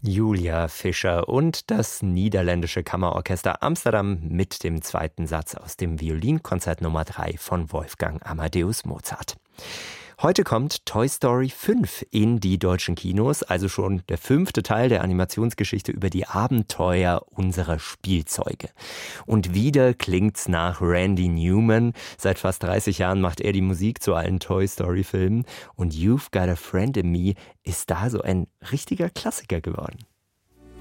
Julia Fischer und das niederländische Kammerorchester Amsterdam mit dem zweiten Satz aus dem Violinkonzert Nummer 3 von Wolfgang Amadeus Mozart. Heute kommt Toy Story 5 in die deutschen Kinos, also schon der 5. Teil der Animationsgeschichte über die Abenteuer unserer Spielzeuge. Und wieder klingt's nach Randy Newman. Seit fast 30 Jahren macht er die Musik zu allen Toy Story Filmen und You've Got a Friend in Me ist da so ein richtiger Klassiker geworden.